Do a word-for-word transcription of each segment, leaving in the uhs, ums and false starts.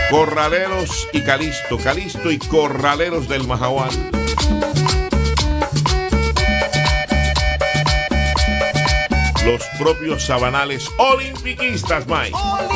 Corraleros y Calisto, Calisto y Corraleros del Majahual. Los propios sabanales olimpiquistas, Mike.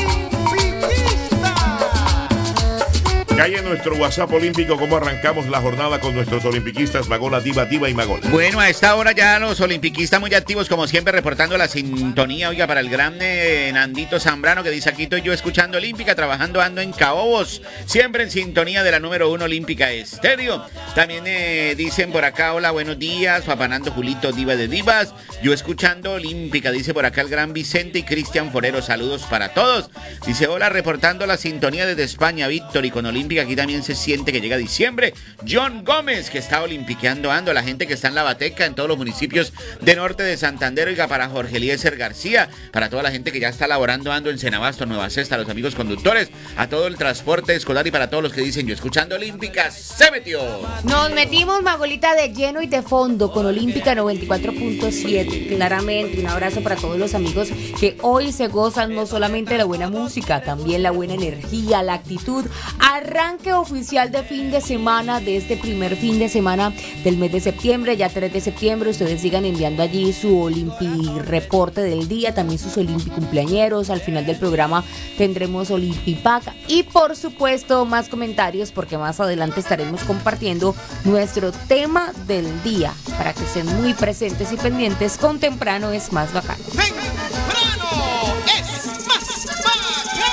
Calle en nuestro WhatsApp olímpico, cómo arrancamos la jornada con nuestros olimpiquistas Magola, Diva, Diva y Magola. Bueno, a esta hora ya los olimpiquistas muy activos, como siempre, reportando la sintonía, oiga, para el gran eh, Nandito Zambrano, que dice: aquí estoy yo escuchando Olímpica, trabajando, ando en Caobos, siempre en sintonía de la número uno Olímpica Estéreo. También eh, dicen por acá: hola, buenos días, Papanando Julito, Diva de Divas, yo escuchando Olímpica, dice por acá el gran Vicente y Cristian Forero, saludos para todos. Dice: hola, reportando la sintonía desde España, Víctor, y con Olímpica aquí también se siente que llega diciembre. John Gómez, que está olimpiqueando ando, la gente que está en la Bateca, en todos los municipios de norte de Santander, oiga, para Jorge Eliezer García, para toda la gente que ya está laborando ando en Cenabasto, Nueva Cesta, los amigos conductores, a todo el transporte escolar y para todos los que dicen: yo escuchando Olímpica, se metió. Nos metimos, Magolita, de lleno y de fondo con Olímpica noventa y cuatro punto siete. Claramente, un abrazo para todos los amigos que hoy se gozan no solamente la buena música, también la buena energía, la actitud. Arranque oficial de fin de semana, de este primer fin de semana del mes de septiembre, ya tres de septiembre. Ustedes sigan enviando allí su Olimpi reporte del día, también sus Olimpi cumpleañeros. Al final del programa tendremos Olimpi Pack y por supuesto más comentarios, porque más adelante estaremos compartiendo nuestro tema del día para que estén muy presentes y pendientes. Con temprano es más bacano. ¡Temprano es más bacano!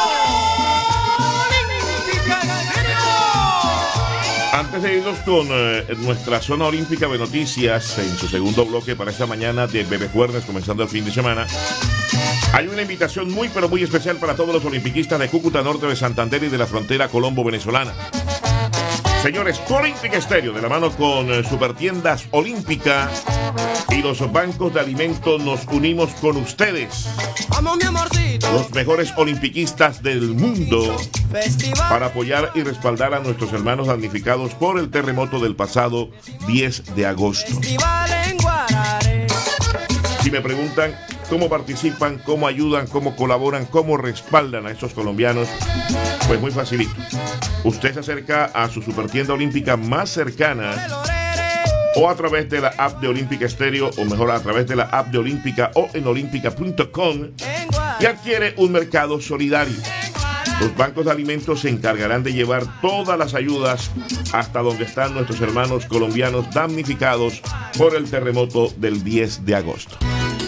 Antes de irnos con eh, nuestra zona olímpica de noticias, en su segundo bloque para esta mañana de Bebe Jueves, comenzando el fin de semana, hay una invitación muy pero muy especial para todos los olimpiquistas de Cúcuta, norte de Santander y de la frontera colombo-venezolana. Señores, Olímpica Estéreo, de la mano con eh, Supertiendas Olímpica y los bancos de alimentos, nos unimos con ustedes, Vamos, mi amorcito. los mejores olimpiquistas del mundo, Festival. para apoyar y respaldar a nuestros hermanos damnificados por el terremoto del pasado diez de agosto. Festival en Guarare. Si me preguntan cómo participan, cómo ayudan, cómo colaboran, cómo respaldan a estos colombianos, pues muy facilito. Usted se acerca a su supertienda olímpica más cercana o a través de la app de Olímpica Estéreo, o mejor a través de la app de Olímpica o en olímpica punto com, y adquiere un mercado solidario. Los bancos de alimentos se encargarán de llevar todas las ayudas hasta donde están nuestros hermanos colombianos damnificados por el terremoto del diez de agosto.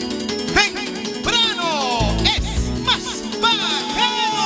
Temprano es más bacano.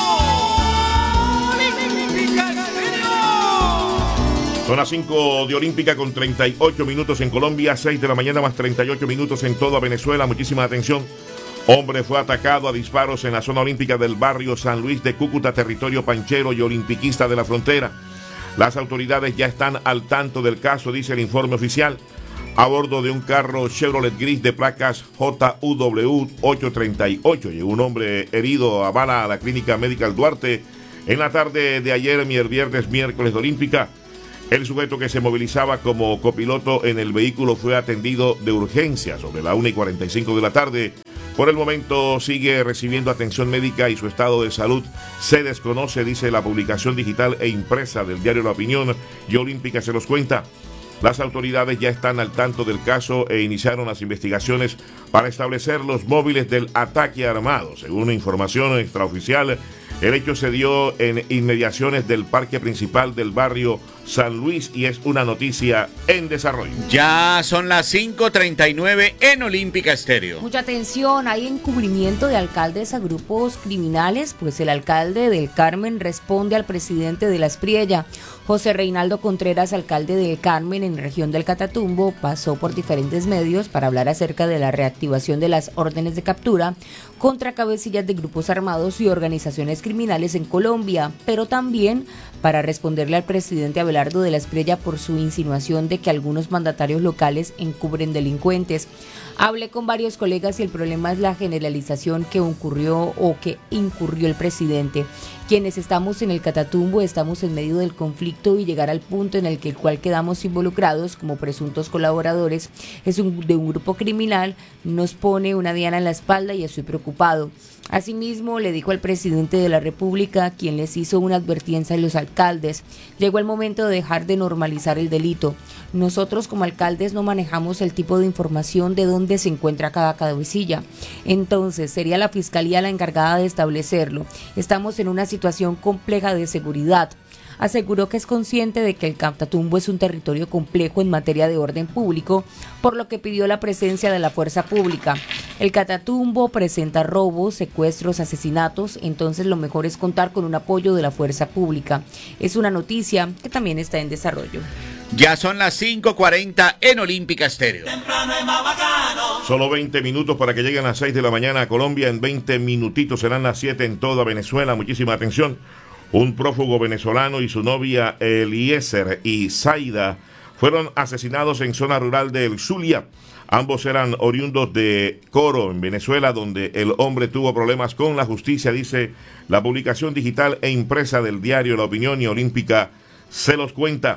Olímpica Estéreo. Son las cinco de Olímpica con treinta y ocho minutos en Colombia, seis de la mañana más treinta y ocho minutos en toda Venezuela. Muchísima atención. Hombre fue atacado a disparos en la zona olímpica del barrio San Luis de Cúcuta, territorio panchero y olimpiquista de la frontera. Las autoridades ya están al tanto del caso, dice el informe oficial. A bordo de un carro Chevrolet gris de placas J U W ochocientos treinta y ocho, llegó un hombre herido a bala a la clínica Medical Duarte en la tarde de ayer, viernes, miércoles de Olímpica. El sujeto, que se movilizaba como copiloto en el vehículo, fue atendido de urgencia sobre la una y cuarenta y cinco de la tarde. Por el momento sigue recibiendo atención médica y su estado de salud se desconoce, dice la publicación digital e impresa del diario La Opinión, y Olímpica se los cuenta. Las autoridades ya están al tanto del caso e iniciaron las investigaciones para establecer los móviles del ataque armado. Según una información extraoficial, el hecho se dio en inmediaciones del parque principal del barrio San Luis y es una noticia en desarrollo. Ya son las cinco treinta y nueve en Olímpica Estéreo. Mucha atención, hay encubrimiento de alcaldes a grupos criminales, pues el alcalde del Carmen responde al presidente de la Espriella. José Reinaldo Contreras, alcalde del Carmen en región del Catatumbo, pasó por diferentes medios para hablar acerca de la reactivación de las órdenes de captura contra cabecillas de grupos armados y organizaciones criminales en Colombia, pero también para responderle al presidente Abelardo de la Espriella por su insinuación de que algunos mandatarios locales encubren delincuentes. Hablé con varios colegas y el problema es la generalización que ocurrió o que incurrió el presidente. Quienes estamos en el Catatumbo estamos en medio del conflicto y llegar al punto en el que el cual quedamos involucrados como presuntos colaboradores es un, de un grupo criminal nos pone una diana en la espalda y estoy preocupado. Asimismo, le dijo al presidente de la República quien les hizo una advertencia a los alcaldes. Llegó el momento de dejar de normalizar el delito. Nosotros como alcaldes no manejamos el tipo de información de dónde se encuentra cada cabecilla. Entonces, sería la Fiscalía la encargada de establecerlo. Estamos en una situación compleja de seguridad. Aseguró que es consciente de que el Catatumbo es un territorio complejo en materia de orden público, por lo que pidió la presencia de la fuerza pública. El Catatumbo presenta robos, secuestros, asesinatos, entonces lo mejor es contar con un apoyo de la fuerza pública. Es una noticia que también está en desarrollo. Ya son las cinco cuarenta en Olímpica Estéreo. Solo veinte minutos para que lleguen las seis de la mañana a Colombia. En veinte minutitos serán las siete en toda Venezuela. Muchísima atención. Un prófugo venezolano y su novia Eliezer y Zaida fueron asesinados en zona rural de El Zulia. Ambos eran oriundos de Coro, en Venezuela, donde el hombre tuvo problemas con la justicia, dice la publicación digital e impresa del diario La Opinión, y Olímpica se los cuenta.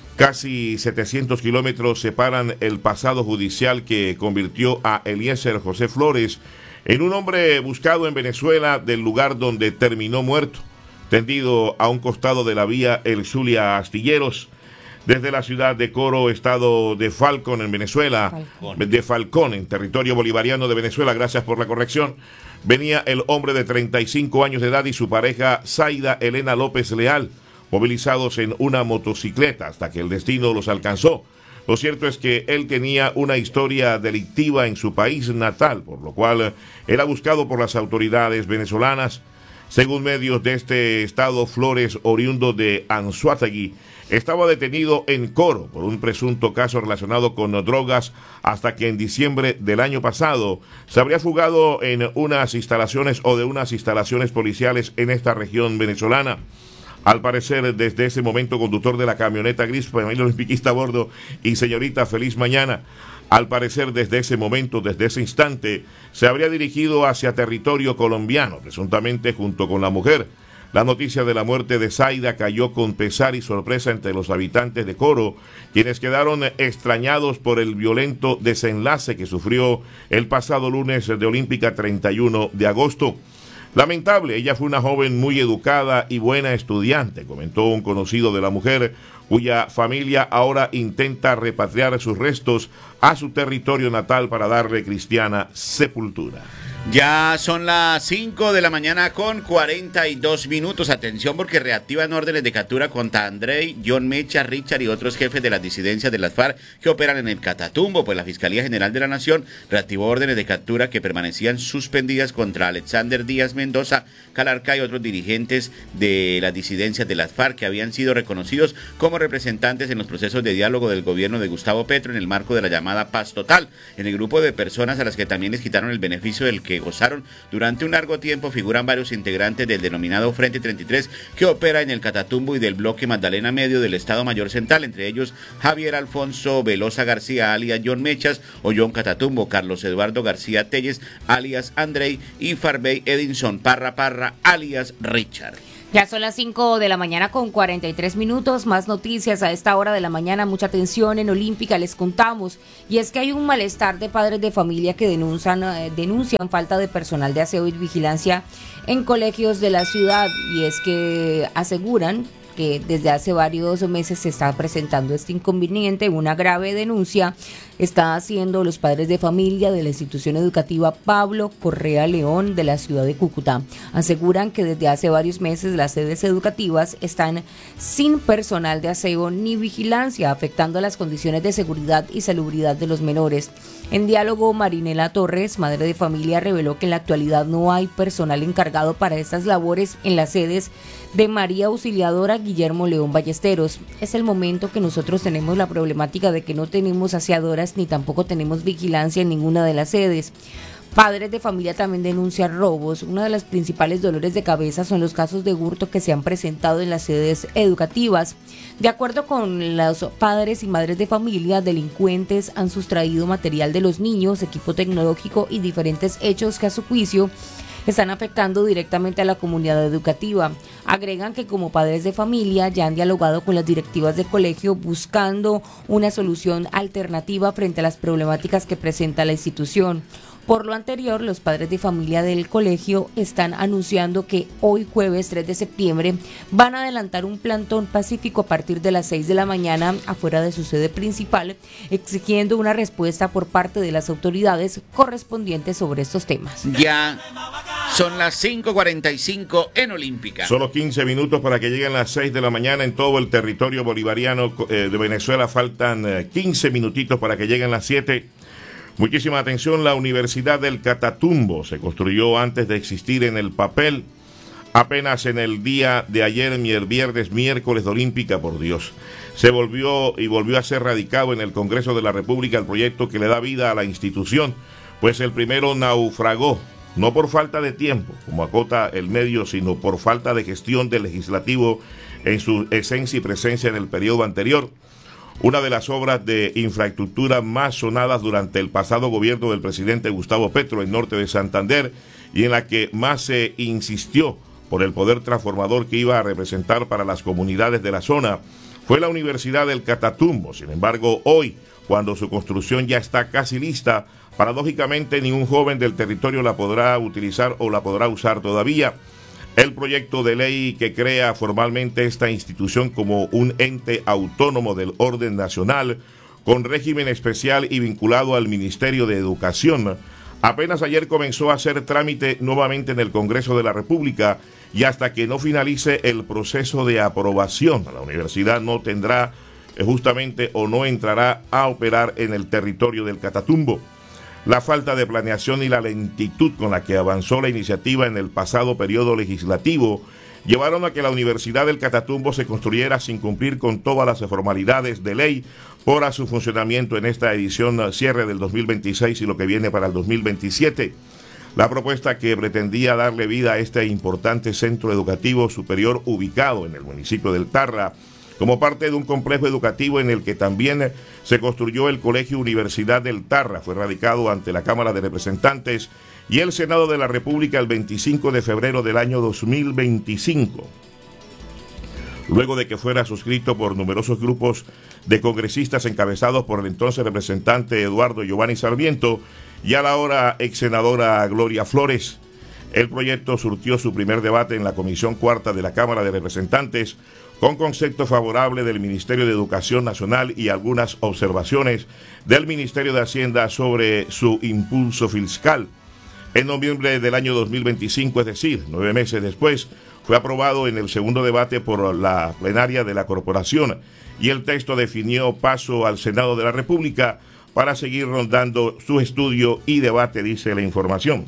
Casi setecientos kilómetros separan el pasado judicial que convirtió a Eliezer José Flores en un hombre buscado en Venezuela del lugar donde terminó muerto, tendido a un costado de la vía El Zulia Astilleros, desde la ciudad de Coro, estado de Falcón, en Venezuela, Falcón. de Falcón, en territorio bolivariano de Venezuela, gracias por la corrección, venía el hombre de treinta y cinco años de edad y su pareja Zaida Elena López Leal, movilizados en una motocicleta hasta que el destino los alcanzó. Lo cierto es que él tenía una historia delictiva en su país natal, por lo cual era buscado por las autoridades venezolanas. Según medios de este estado, Flores, oriundo de Anzoátegui, estaba detenido en Coro por un presunto caso relacionado con drogas, hasta que en diciembre del año pasado se habría fugado en unas instalaciones o de unas instalaciones policiales en esta región venezolana. Al parecer, desde ese momento, conductor de la camioneta gris, familia olímpica a bordo, y señorita, feliz mañana. Al parecer, desde ese momento, desde ese instante, se habría dirigido hacia territorio colombiano, presuntamente junto con la mujer. La noticia de la muerte de Zaida cayó con pesar y sorpresa entre los habitantes de Coro, quienes quedaron extrañados por el violento desenlace que sufrió el pasado lunes de Olímpica treinta y uno de agosto. Lamentable, ella fue una joven muy educada y buena estudiante, comentó un conocido de la mujer, cuya familia ahora intenta repatriar sus restos a su territorio natal para darle cristiana sepultura. Ya son las cinco de la mañana con cuarenta y dos minutos. Atención, porque reactivan órdenes de captura contra Andrei, John Mecha, Richard y otros jefes de las disidencias de las FARC que operan en el Catatumbo, pues la Fiscalía General de la Nación reactivó órdenes de captura que permanecían suspendidas contra Alexander Díaz Mendoza, Calarca y otros dirigentes de las disidencias de las FARC que habían sido reconocidos como representantes en los procesos de diálogo del gobierno de Gustavo Petro en el marco de la llamada paz total. En el grupo de personas a las que también les quitaron el beneficio del que gozaron durante un largo tiempo figuran varios integrantes del denominado Frente treinta y tres que opera en el Catatumbo y del bloque Magdalena Medio del Estado Mayor Central, entre ellos Javier Alfonso Velosa García alias John Mechas o John Catatumbo, Carlos Eduardo García Telles alias Andrei y Farbey Edinson Parra Parra alias Richard. Ya son las cinco de la mañana con cuarenta y tres minutos, más noticias a esta hora de la mañana, mucha atención en Olímpica, les contamos, y es que hay un malestar de padres de familia que denuncian, eh, denuncian falta de personal de aseo y vigilancia en colegios de la ciudad, y es que aseguran que desde hace varios meses se está presentando este inconveniente. Una grave denuncia está haciendo los padres de familia de la institución educativa Pablo Correa León de la ciudad de Cúcuta. Aseguran que desde hace varios meses las sedes educativas están sin personal de aseo ni vigilancia, afectando las condiciones de seguridad y salubridad de los menores. En diálogo, Marinela Torres, madre de familia, reveló que en la actualidad no hay personal encargado para estas labores en las sedes de María Auxiliadora Guillermo León Ballesteros. Es el momento que nosotros tenemos la problemática de que no tenemos aseadoras ni tampoco tenemos vigilancia en ninguna de las sedes. Padres de familia también denuncian robos. Uno de los principales dolores de cabeza son los casos de hurto que se han presentado en las sedes educativas. De acuerdo con los padres y madres de familia, delincuentes han sustraído material de los niños, equipo tecnológico y diferentes hechos que a su juicio están afectando directamente a la comunidad educativa. Agregan que como padres de familia ya han dialogado con las directivas del colegio buscando una solución alternativa frente a las problemáticas que presenta la institución. Por lo anterior, los padres de familia del colegio están anunciando que hoy jueves tres de septiembre van a adelantar un plantón pacífico a partir de las seis de la mañana afuera de su sede principal, exigiendo una respuesta por parte de las autoridades correspondientes sobre estos temas. Ya son las cinco cuarenta y cinco en Olímpica. Solo quince minutos para que lleguen las seis de la mañana en todo el territorio bolivariano eh, de Venezuela. Faltan eh, quince minutitos para que lleguen las siete. Muchísima atención, la Universidad del Catatumbo se construyó antes de existir en el papel. Apenas en el día de ayer, viernes, miércoles de Olímpica, por Dios, se volvió y volvió a ser radicado en el Congreso de la República el proyecto que le da vida a la institución, pues el primero naufragó, no por falta de tiempo, como acota el medio, sino por falta de gestión del legislativo en su esencia y presencia en el periodo anterior. Una de las obras de infraestructura más sonadas durante el pasado gobierno del presidente Gustavo Petro en norte de Santander y en la que más se insistió por el poder transformador que iba a representar para las comunidades de la zona, fue la Universidad del Catatumbo. Sin embargo, hoy, cuando su construcción ya está casi lista, paradójicamente ningún joven del territorio la podrá utilizar o la podrá usar todavía. El proyecto de ley que crea formalmente esta institución como un ente autónomo del orden nacional, con régimen especial y vinculado al Ministerio de Educación, apenas ayer comenzó a hacer trámite nuevamente en el Congreso de la República y hasta que no finalice el proceso de aprobación, la universidad no tendrá eh, justamente o no entrará a operar en el territorio del Catatumbo. La falta de planeación y la lentitud con la que avanzó la iniciativa en el pasado periodo legislativo llevaron a que la Universidad del Catatumbo se construyera sin cumplir con todas las formalidades de ley por a su funcionamiento en esta edición cierre del dos mil veintiséis y lo que viene para el dos mil veintisiete. La propuesta que pretendía darle vida a este importante centro educativo superior ubicado en el municipio del Tarra, como parte de un complejo educativo en el que también se construyó el Colegio Universidad del Tarra, fue radicado ante la Cámara de Representantes y el Senado de la República el veinticinco de febrero del año dos mil veinticinco. Luego de que fuera suscrito por numerosos grupos de congresistas encabezados por el entonces representante Eduardo Giovanni Sarmiento y a la ahora ex senadora Gloria Flores, el proyecto surtió su primer debate en la Comisión Cuarta de la Cámara de Representantes, con concepto favorable del Ministerio de Educación Nacional y algunas observaciones del Ministerio de Hacienda sobre su impulso fiscal. En noviembre del año dos mil veinticinco, es decir, nueve meses después, fue aprobado en el segundo debate por la plenaria de la corporación y el texto definió paso al Senado de la República para seguir rondando su estudio y debate, dice la información.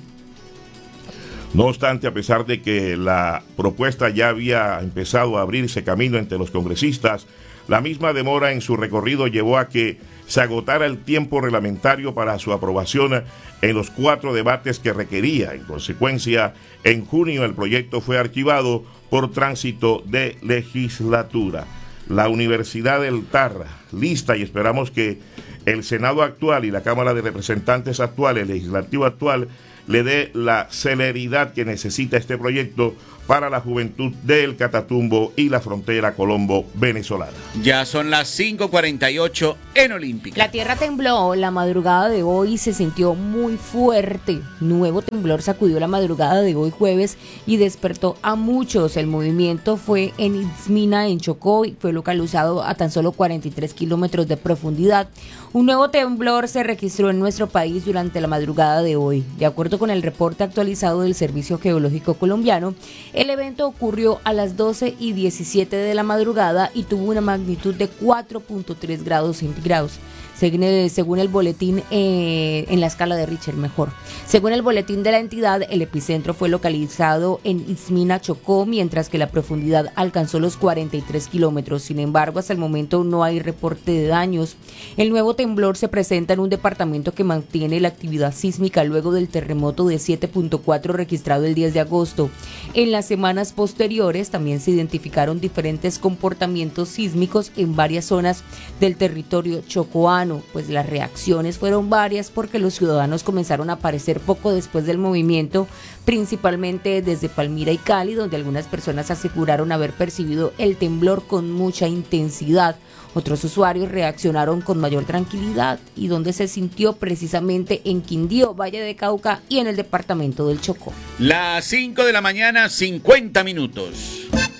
No obstante, a pesar de que la propuesta ya había empezado a abrirse camino entre los congresistas, la misma demora en su recorrido llevó a que se agotara el tiempo reglamentario para su aprobación en los cuatro debates que requería. En consecuencia, en junio el proyecto fue archivado por tránsito de legislatura. La Universidad del Tarra, lista, y esperamos que el Senado actual y la Cámara de Representantes actual, el Legislativo actual, le dé la celeridad que necesita este proyecto para la juventud del Catatumbo y la frontera colombo-venezolana. Ya son las cinco cuarenta y ocho en Olímpica. La tierra tembló la madrugada de hoy y se sintió muy fuerte. Nuevo temblor sacudió la madrugada de hoy jueves y despertó a muchos. El movimiento fue en Itzmina, en Chocó, y fue localizado a tan solo cuarenta y tres kilómetros de profundidad. Un nuevo temblor se registró en nuestro país durante la madrugada de hoy. De acuerdo con el reporte actualizado del Servicio Geológico Colombiano, el evento ocurrió a las doce y diecisiete de la madrugada y tuvo una magnitud de cuatro punto tres grados centígrados. Según el, según el boletín, eh, en la escala de Richter, mejor. Según el boletín de la entidad, el epicentro fue localizado en Itzmina, Chocó, mientras que la profundidad alcanzó los cuarenta y tres kilómetros. Sin embargo, hasta el momento no hay reporte de daños. El nuevo temblor se presenta en un departamento que mantiene la actividad sísmica luego del terremoto de siete punto cuatro registrado el diez de agosto. En las semanas posteriores también se identificaron diferentes comportamientos sísmicos en varias zonas del territorio chocoano. Bueno, pues las reacciones fueron varias porque los ciudadanos comenzaron a aparecer poco después del movimiento, principalmente desde Palmira y Cali, donde algunas personas aseguraron haber percibido el temblor con mucha intensidad. Otros usuarios reaccionaron con mayor tranquilidad y donde se sintió precisamente en Quindío, Valle de Cauca y en el departamento del Chocó. Las cinco de la mañana, cincuenta minutos.